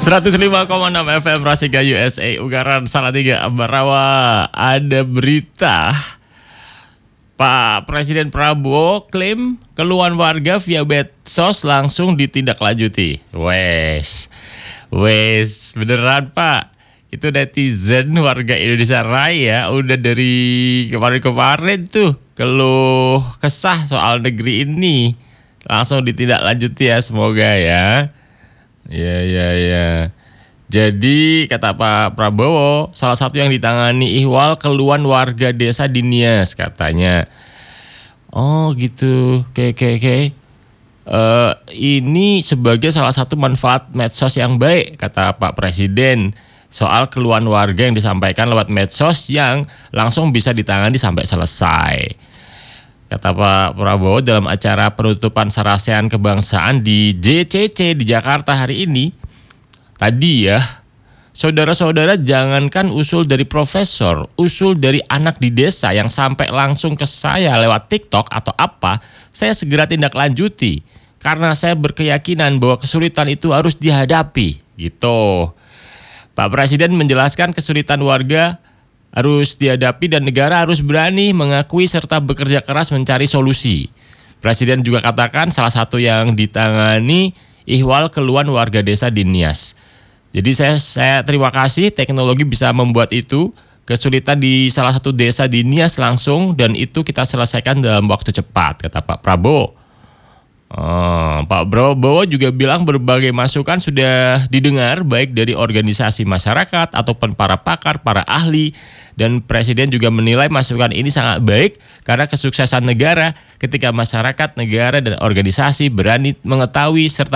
105,6 FM Rasika USA Ungaran Salatiga Ambarawa. Ada berita Pak Presiden Prabowo klaim keluhan warga via medsos langsung ditindaklanjuti. Wes beneran Pak. Itu netizen warga Indonesia Raya udah dari kemarin-kemarin tuh keluh kesah soal negeri ini. Langsung ditindaklanjuti ya, semoga ya. Ya. Jadi kata Pak Prabowo, salah satu yang ditangani ihwal keluhan warga desa di Nias katanya. Oh gitu, oke. Ini sebagai salah satu manfaat medsos yang baik kata Pak Presiden. Soal keluhan warga yang disampaikan lewat medsos yang langsung bisa ditangani sampai selesai. Kata Pak Prabowo dalam acara penutupan Sarasehan Kebangsaan di JCC di Jakarta hari ini. Tadi ya, saudara-saudara jangankan usul dari profesor, usul dari anak di desa yang sampai langsung ke saya lewat TikTok atau apa, saya segera tindak lanjuti. Karena saya berkeyakinan bahwa kesulitan itu harus dihadapi, gitu. Pak Presiden menjelaskan kesulitan warga harus dihadapi dan negara harus berani mengakui serta bekerja keras mencari solusi. Presiden juga katakan salah satu yang ditangani ihwal keluhan warga desa di Nias. Jadi saya terima kasih teknologi bisa membuat itu. Kesulitan di salah satu desa di Nias langsung dan itu kita selesaikan dalam waktu cepat, kata Pak Prabowo. Pak Prabowo juga bilang berbagai masukan sudah didengar baik dari organisasi masyarakat ataupun para pakar, para ahli, dan Presiden juga menilai masukan ini sangat baik karena kesuksesan negara ketika masyarakat, negara, dan organisasi berani mengetahui serta